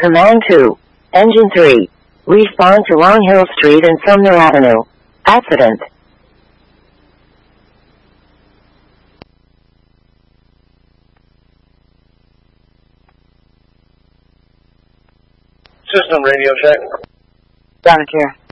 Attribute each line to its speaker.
Speaker 1: Command 2. Engine 3. Respond to Long Hill Street and Sumner Avenue. Accident.
Speaker 2: System radio check.
Speaker 3: Sonic here.